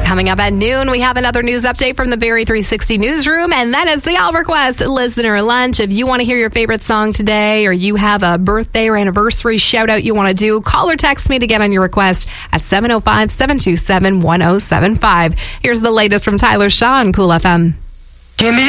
Coming up at noon, we have another news update from the Barrie 360 newsroom, and then it's the All Request Listener Lunch. If you want to hear your favorite song today, or you have a birthday or anniversary shout out you want to do, call or text me to get on your request at 705-727-1075. Here's the latest from Tyler Shaw on Cool FM. Give me